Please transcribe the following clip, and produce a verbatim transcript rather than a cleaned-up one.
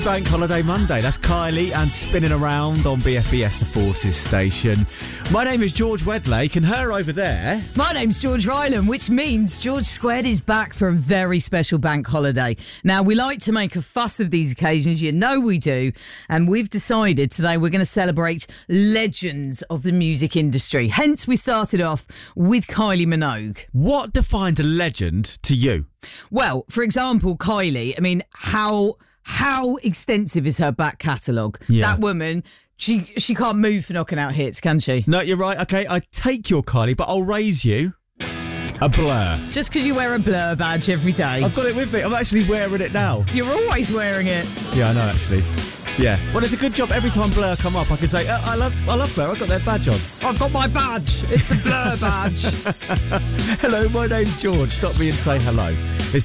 Bank Holiday Monday. That's Kylie and Spinning Around on B F B S, the Forces station. My name is George Wedlake, and her over there... My name's George Ryland, which means George Squared is back for a very special bank holiday. Now, we like to make a fuss of these occasions, you know we do, and we've decided today we're going to celebrate legends of the music industry. Hence, we started off with Kylie Minogue. What defines a legend to you? Well, for example, Kylie, I mean, how... How extensive is her back catalogue? Yeah. That woman, she she can't move for knocking out hits, can she? No, you're right. Okay, I take your Kylie, but I'll raise you a Blur. Just because you wear a Blur badge every day. I've got it with me. I'm actually wearing it now. You're always wearing it. Yeah, I know, actually. Yeah. Well, it's a good job. Every time Blur come up, I can say, oh, I love I love Blur. I've got their badge on. I've got my badge. It's a Blur badge. Hello, my name's George. Stop me and say hello. It's